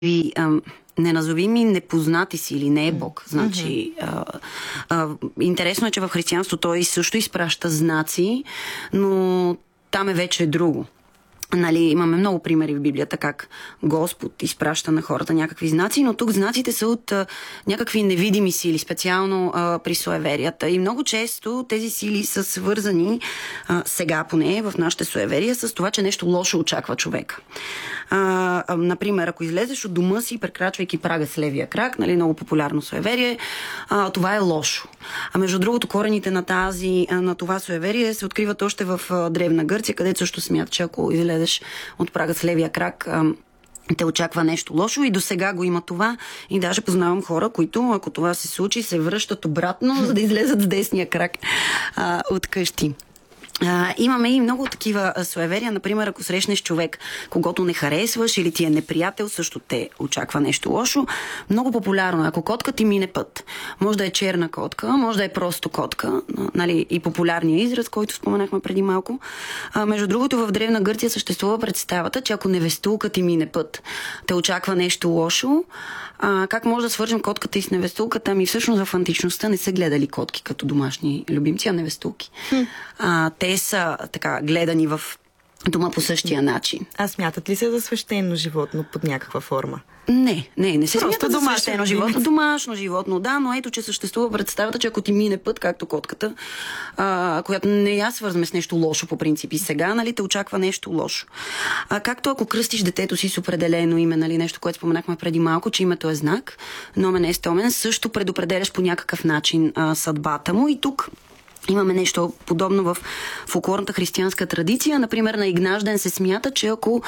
неназовими непознати си или не е Бог. Значи, интересно е, че в християнство той също изпраща знаци, но там е вече друго. Нали, имаме много примери в Библията как Господ изпраща на хората някакви знаци, но тук знаците са от някакви невидими сили, специално при суеверията. И много често тези сили са свързани, сега поне в нашите суеверия, с това, че нещо лошо очаква човека. Например, ако излезеш от дома си, прекрачвайки прага с левия крак, нали, много популярно суеверие, това е лошо. А между другото, корените на това суеверие се откриват още в Древна Гърция, където също смятат, че ако излезеш от прага с левия крак, те очаква нещо лошо, и до сега го има това. И даже познавам хора, които, ако това се случи, се връщат обратно, за да излезат с десния крак от къщи. Имаме и много такива суеверия. Например, ако срещнеш човек, когото не харесваш или ти е неприятел, също те очаква нещо лошо. Много популярно. Ако котка ти мине път, може да е черна котка, може да е просто котка, нали, и популярният израз, който споменахме преди малко. Между другото, в Древна Гърция съществува представата, че ако невестулка ти мине път, те очаква нещо лошо. Как може да свържем котката и с невестулката? Ами всъщност в античността не са гледали котки като домашни любимци, а невестулки. Те са така гледани в дома по същия начин. А смятат ли се за свещено животно под някаква форма? Не се смята за свещено животно. Домашно животно, да, но ето, че съществува представата, че ако ти мине път, както котката, която не я свързваме с нещо лошо по принцип и сега, нали, те очаква нещо лошо. Както ако кръстиш детето си с определено име, нали, нещо, което споменахме преди малко, че името е знак, номен е стомен, също предопределяш по някакъв начин съдбата му, и тук имаме нещо подобно в фолклорната християнска традиция. Например, на Игнажден се смята, че ако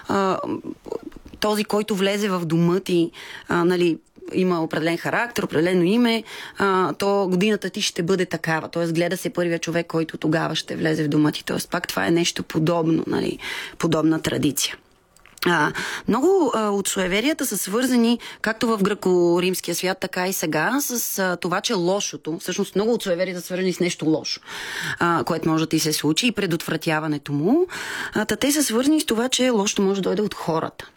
този, който влезе в дома ти, нали, има определен характер, определено име, то годината ти ще бъде такава. Тоест, гледа се първия човек, който тогава ще влезе в дома ти. Тоест, пак това е нещо подобно, нали, подобна традиция. Много от суеверията са свързани, както в гръко-римския свят, така и сега, с това, че лошото, всъщност много от суеверията са свързани с нещо лошо, което може да ти се случи, и предотвратяването му. Те са свързани с това, че лошото може да дойде от хората.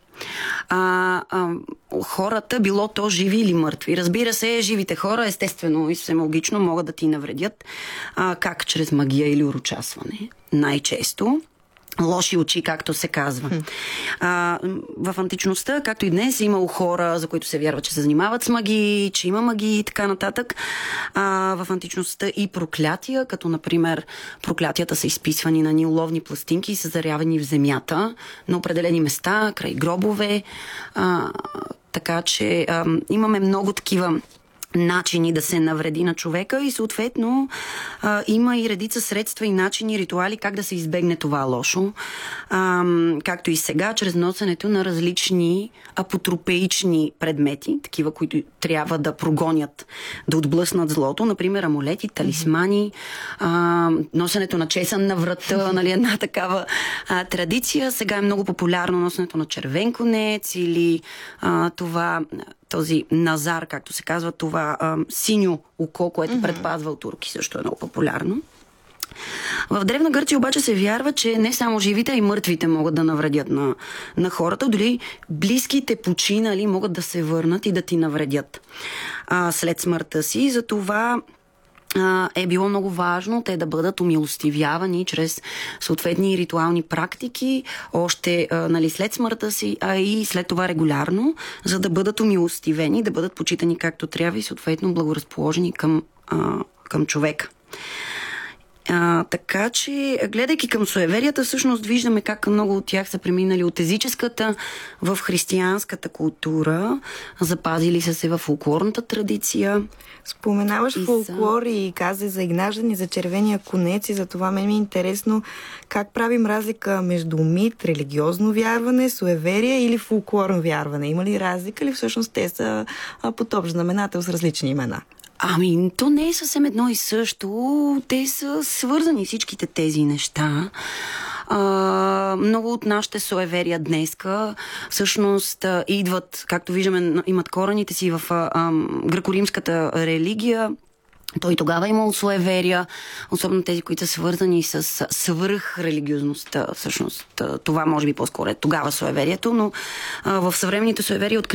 Хората, било то живи или мъртви. Разбира се, живите хора, естествено и съвсем логично, могат да ти навредят. Как? Чрез магия или урочасване. Най-често. Лоши очи, както се казва. В античността, както и днес, е имало хора, за които се вярва, че се занимават с магии, че има магии и така нататък. В античността и проклятия, като например проклятията са изписвани на ниловни пластинки и са зарявани в земята на определени места, край гробове. Така че имаме много такива начини да се навреди на човека, и съответно има и редица средства и начини, ритуали как да се избегне това лошо. Както и сега, чрез носенето на различни апотропеични предмети, такива, които трябва да прогонят, да отблъснат злото. Например, амулети, талисмани, носенето на чесън на врата, нали, една такава традиция. Сега е много популярно носенето на червен конец или този назар, както се казва, това синьо око, което предпазва от турки, също е много популярно. В Древна Гърция обаче се вярва, че не само живите, а и мъртвите могат да навредят на хората. Дори близките починали могат да се върнат и да ти навредят след смъртта си. Затова е било много важно те да бъдат умилостивявани чрез съответни ритуални практики, още нали, след смъртта си, а и след това регулярно, за да бъдат умилостивени, да бъдат почитани както трябва и съответно благоразположени към човека. Така че, гледайки към суеверията, всъщност виждаме как много от тях са преминали от езическата в християнската култура, запазили са се в фолклорната традиция. Споменаваш фолклор и каза за Игнажден и за червения конец, и за това мен ми е интересно как правим разлика между мит, религиозно вярване, суеверие или фолклорно вярване. Има ли разлика, или всъщност те са под общ знаменател с различни имена? Ами, то не е съвсем едно и също. Те са свързани всичките тези неща. Много от нашите суеверия днеска всъщност идват, както виждаме, имат корените си в гръко-римската религия. Той тогава имал суеверия, особено тези, които са свързани с свръхрелигиозността. Всъщност, това може би по-скоро е тогава суеверието, но в съвременните суеверия